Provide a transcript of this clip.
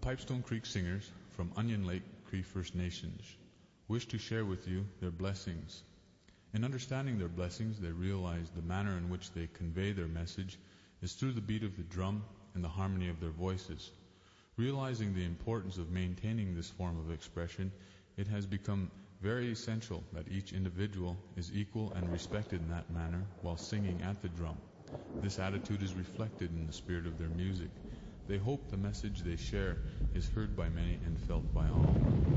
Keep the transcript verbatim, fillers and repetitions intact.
Pipestone Creek Singers from Onion Lake Cree First Nations wish to share with you their blessings. In understanding their blessings, they realize the manner in which they convey their message is through the beat of the drum and the harmony of their voices. Realizing the importance of maintaining this form of expression, it has become very essential that each individual is equal and respected in that manner while singing at the drum. This attitude is reflected in the spirit of their music. They hope the message they share is heard by many and felt by all.